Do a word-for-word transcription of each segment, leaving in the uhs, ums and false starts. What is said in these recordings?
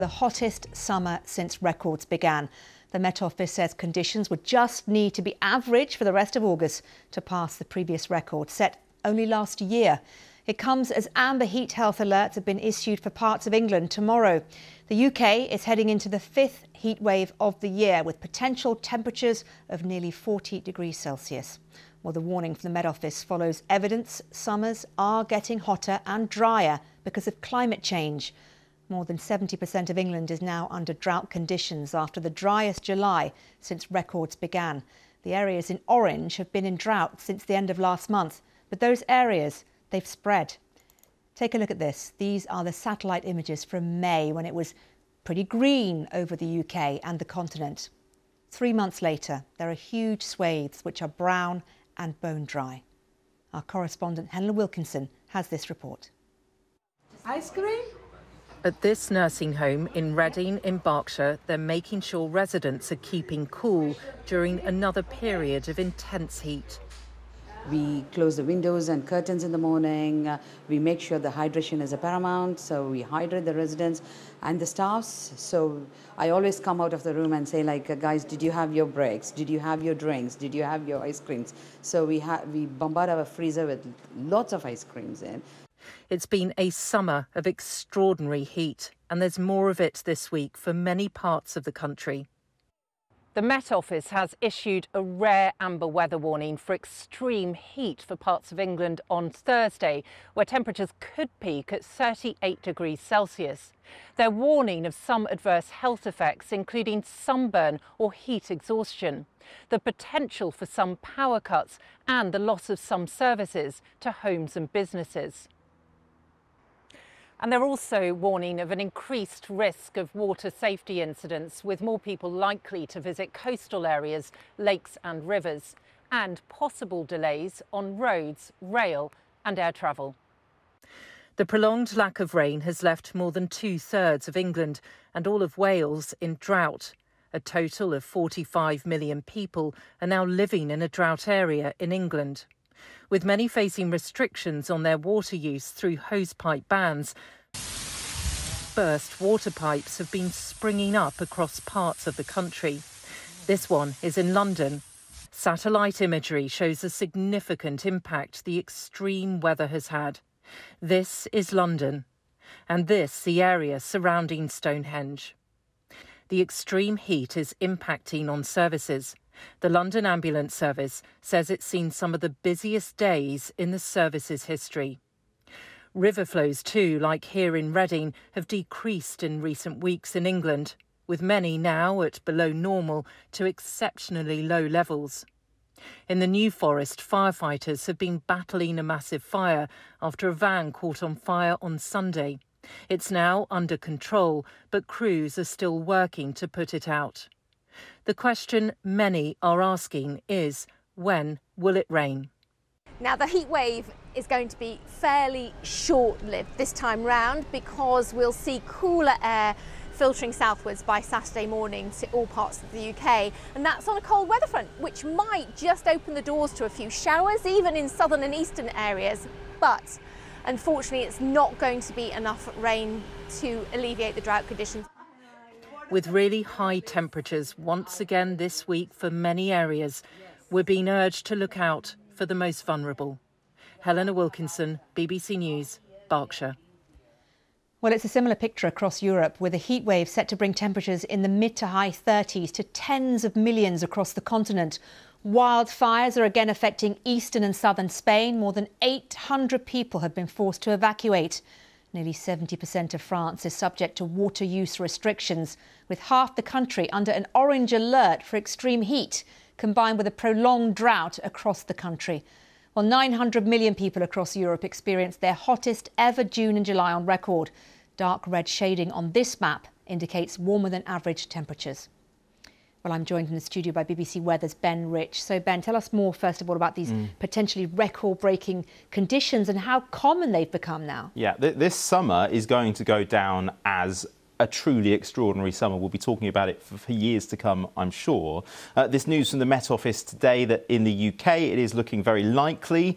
The hottest summer since records began. The Met Office says conditions would just need to be average for the rest of August to pass the previous record, set only last year. It comes as amber heat health alerts have been issued for parts of England tomorrow. The U K is heading into the fifth heat wave of the year with potential temperatures of nearly forty degrees Celsius. Well, the warning from the Met Office follows evidence summers are getting hotter and drier because of climate change. More than seventy percent of England is now under drought conditions after the driest July since records began. The areas in orange have been in drought since the end of last month, but those areas, they've spread. Take a look at this. These are the satellite images from May when it was pretty green over the U K and the continent. Three months later, there are huge swathes which are brown and bone dry. Our correspondent Helena Wilkinson has this report. Ice cream? At this nursing home in Reading in Berkshire, they're making sure residents are keeping cool during another period of intense heat. We close the windows and curtains in the morning. Uh, we make sure the hydration is a paramount, so we hydrate the residents and the staffs. So I always come out of the room and say, like, uh, guys, did you have your breaks? Did you have your drinks? Did you have your ice creams? So we, ha we bombard our freezer with lots of ice creams in. It's been a summer of extraordinary heat, and there's more of it this week for many parts of the country. The Met Office has issued a rare amber weather warning for extreme heat for parts of England on Thursday, where temperatures could peak at thirty-eight degrees Celsius. They're warning of some adverse health effects, including sunburn or heat exhaustion, the potential for some power cuts and the loss of some services to homes and businesses. And they're also warning of an increased risk of water safety incidents, with more people likely to visit coastal areas, lakes and rivers, and possible delays on roads, rail and air travel. The prolonged lack of rain has left more than two-thirds of England and all of Wales in drought. A total of forty-five million people are now living in a drought area in England, with many facing restrictions on their water use through hosepipe bans. Burst water pipes have been springing up across parts of the country. This one is in London. Satellite imagery shows the significant impact the extreme weather has had. This is London, and this the area surrounding Stonehenge. The extreme heat is impacting on services. The London Ambulance Service says it's seen some of the busiest days in the service's history. River flows too, like here in Reading, have decreased in recent weeks in England, with many now at below normal to exceptionally low levels. In the New Forest, firefighters have been battling a massive fire after a van caught on fire on Sunday. It's now under control, but crews are still working to put it out. The question many are asking is, when will it rain? Now, the heat wave is going to be fairly short-lived this time round because we'll see cooler air filtering southwards by Saturday morning to all parts of the U K, and that's on a cold weather front, which might just open the doors to a few showers, even in southern and eastern areas. But unfortunately, it's not going to be enough rain to alleviate the drought conditions. With really high temperatures once again this week for many areas, we're being urged to look out for the most vulnerable. Helena Wilkinson, B B C News, Berkshire. Well, it's a similar picture across Europe, with a heat wave set to bring temperatures in the mid to high thirties to tens of millions across the continent. Wildfires are again affecting eastern and southern Spain. More than eight hundred people have been forced to evacuate. Nearly seventy percent of France is subject to water use restrictions, with half the country under an orange alert for extreme heat, combined with a prolonged drought across the country. Well, nine hundred million people across Europe experienced their hottest ever June and July on record. Dark red shading on this map indicates warmer than average temperatures. Well, I'm joined in the studio by B B C Weather's Ben Rich. So, Ben, tell us more, first of all, about these mm. potentially record-breaking conditions and how common they've become now. Yeah, th this summer is going to go down as a truly extraordinary summer. We'll be talking about it for, for years to come, I'm sure. Uh, this news from the Met Office today that in the U K it is looking very likely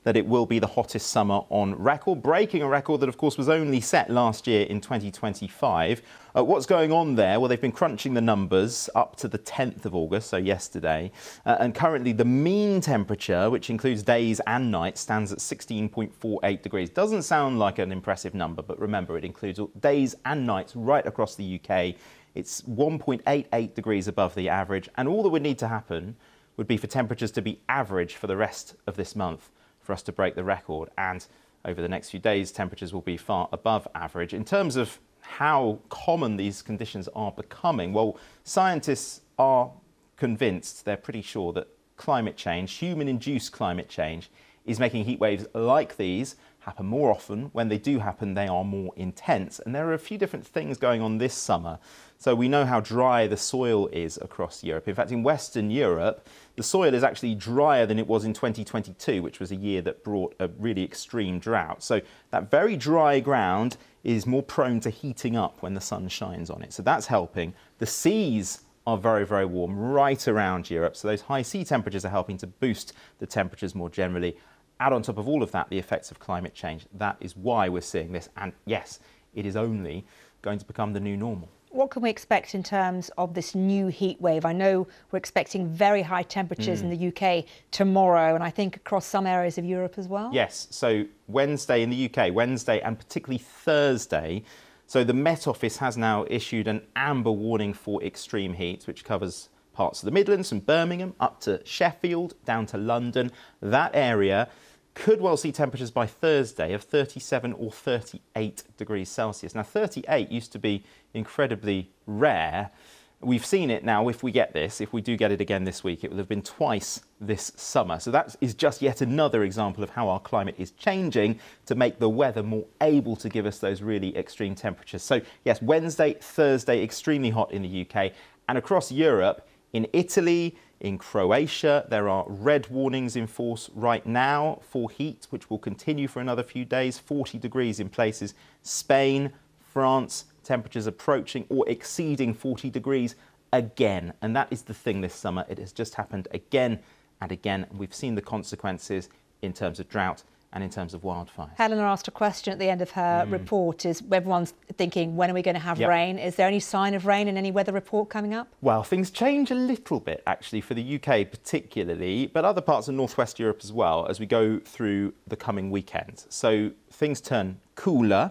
that it will be the hottest summer on record, breaking a record that, of course, was only set last year in twenty twenty-five. Uh, what's going on there? Well, they've been crunching the numbers up to the tenth of August, so yesterday, uh, and currently the mean temperature, which includes days and nights, stands at sixteen point four eight degrees. Doesn't sound like an impressive number, but remember, it includes days and nights right across the U K. It's one point eight eight degrees above the average, and all that would need to happen would be for temperatures to be average for the rest of this month for us to break the record. And over the next few days, temperatures will be far above average. In terms of how common these conditions are becoming, well, scientists are convinced, they're pretty sure that climate change, human-induced climate change, is making heat waves like these happen more often. When they do happen, they are more intense. And there are a few different things going on this summer. So we know how dry the soil is across Europe. In fact, in Western Europe, the soil is actually drier than it was in twenty twenty-two, which was a year that brought a really extreme drought. So that very dry ground is more prone to heating up when the sun shines on it. So that's helping. The seas are very, very warm right around Europe. So those high sea temperatures are helping to boost the temperatures more generally. Add on top of all of that the effects of climate change. That is why we're seeing this. And yes, it is only going to become the new normal. What can we expect in terms of this new heat wave? I know we're expecting very high temperatures mm. in the U K tomorrow, and I think across some areas of Europe as well. Yes, so Wednesday in the U K, Wednesday and particularly Thursday. So the Met Office has now issued an amber warning for extreme heat, which covers parts of the Midlands from Birmingham up to Sheffield, down to London. That area could well see temperatures by Thursday of thirty-seven or thirty-eight degrees Celsius. Now, thirty-eight used to be incredibly rare. We've seen it now. If we get this, if we do get it again this week, it will have been twice this summer. So that is just yet another example of how our climate is changing to make the weather more able to give us those really extreme temperatures. So yes, Wednesday, Thursday, extremely hot in the U K, and across Europe. In Italy, in Croatia, there are red warnings in force right now for heat, which will continue for another few days, forty degrees in places. Spain, France, temperatures approaching or exceeding forty degrees again. And that is the thing this summer. It has just happened again and again. We've seen the consequences in terms of drought and in terms of wildfires. Helena asked a question at the end of her mm. report. Is everyone's thinking, when are we going to have yep. rain? Is there any sign of rain in any weather report coming up? Well, things change a little bit, actually, for the U K particularly, but other parts of Northwest Europe as well, as we go through the coming weekend. So things turn cooler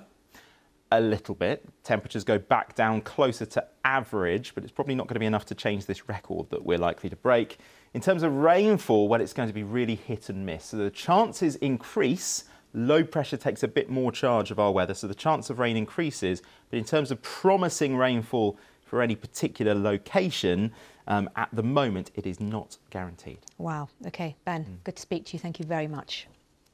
a little bit. Temperatures go back down closer to average, but it's probably not going to be enough to change this record that we're likely to break. In terms of rainfall, well, it's going to be really hit and miss. So the chances increase. Low pressure takes a bit more charge of our weather, so the chance of rain increases. But in terms of promising rainfall for any particular location, um, at the moment, it is not guaranteed. Wow. OK, Ben, mm. good to speak to you. Thank you very much.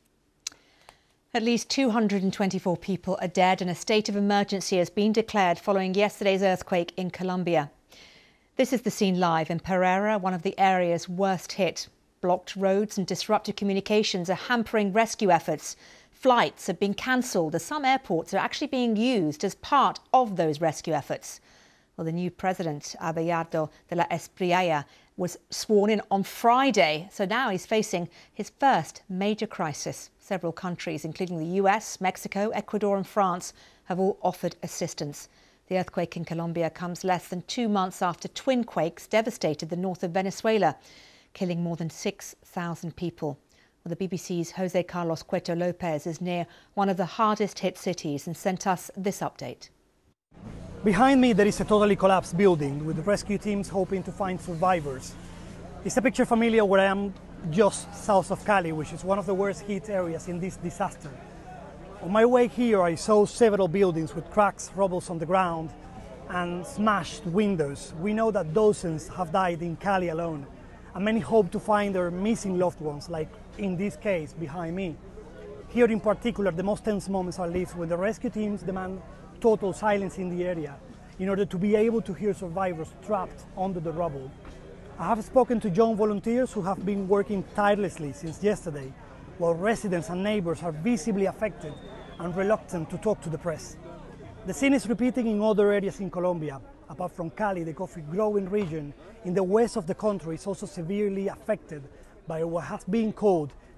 At least two hundred twenty-four people are dead and a state of emergency has been declared following yesterday's earthquake in Colombia. This is the scene live in Pereira, one of the areas worst hit. Blocked roads and disrupted communications are hampering rescue efforts. Flights have been cancelled as some airports are actually being used as part of those rescue efforts. Well, the new president, Abelardo de la Espriella, was sworn in on Friday, so now he's facing his first major crisis. Several countries, including the U S, Mexico, Ecuador and France, have all offered assistance. The earthquake in Colombia comes less than two months after twin quakes devastated the north of Venezuela, killing more than six thousand people. Well, the B B C's Jose Carlos Cueto Lopez is near one of the hardest hit cities and sent us this update. Behind me there is a totally collapsed building with rescue teams hoping to find survivors. Is a picture familiar where I am just south of Cali, which is one of the worst hit areas in this disaster. On my way here I saw several buildings with cracks, rubble on the ground and smashed windows. We know that dozens have died in Cali alone, and many hope to find their missing loved ones, like in this case behind me. Here in particular, the most tense moments are lived when the rescue teams demand total silence in the area in order to be able to hear survivors trapped under the rubble. I have spoken to young volunteers who have been working tirelessly since yesterday, while residents and neighbors are visibly affected and reluctant to talk to the press. The scene is repeating in other areas in Colombia. Apart from Cali, the coffee-growing region in the west of the country is also severely affected by what has been called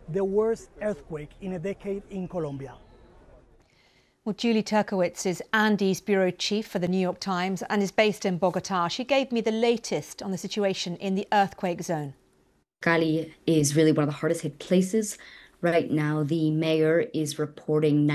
the worst earthquake in a decade in Colombia. Well, Julie Turkowitz is Andes bureau chief for the New York Times and is based in Bogota. She gave me the latest on the situation in the earthquake zone. Cali is really one of the hardest hit places. Right now, the mayor is reporting